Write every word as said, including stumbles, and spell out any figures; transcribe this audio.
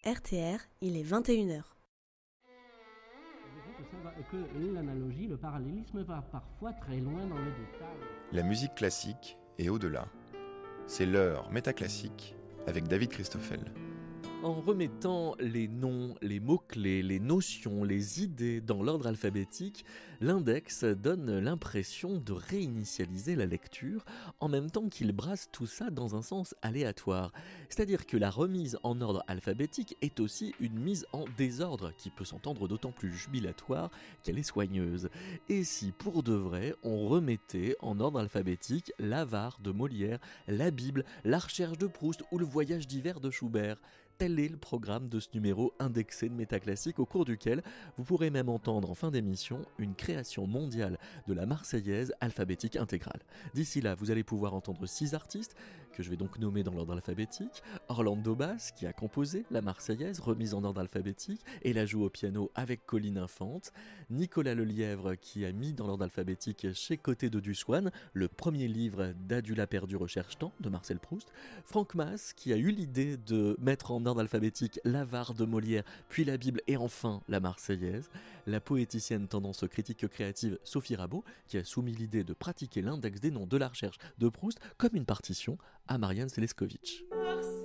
R T R, il est vingt et une heures. Que l'analogie, le parallélisme va parfois très loin dans le détail. La musique classique est au-delà. C'est l'heure métaclassique avec David Christoffel. En remettant les noms, les mots-clés, les notions, les idées dans l'ordre alphabétique, l'index donne l'impression de réinitialiser la lecture en même temps qu'il brasse tout ça dans un sens aléatoire. C'est-à-dire que la remise en ordre alphabétique est aussi une mise en désordre qui peut s'entendre d'autant plus jubilatoire qu'elle est soigneuse. Et si pour de vrai on remettait en ordre alphabétique l'Avare de Molière, la Bible, la Recherche de Proust ou le Voyage d'hiver de Schubert? Tel est le programme de ce numéro indexé de Métaclassique au cours duquel vous pourrez même entendre en fin d'émission une création mondiale de la Marseillaise alphabétique intégrale. D'ici là, vous allez pouvoir entendre six artistes que je vais donc nommer dans l'ordre alphabétique. Orlando Bass qui a composé la Marseillaise remise en ordre alphabétique et la joue au piano avec Colline Infante. Nicolas Lelièvre qui a mis dans l'ordre alphabétique Chez Côté de Dussoine le premier livre d'Adula perdu recherche-temps de Marcel Proust. Franck Mass qui a eu l'idée de mettre en ordre alphabétique l'Avare de Molière, puis la Bible et enfin la Marseillaise. La poéticienne tendance critique créative Sophie Rabot qui a soumis l'idée de pratiquer l'index des noms de la recherche de Proust comme une partition à Marianne Seleskovitch.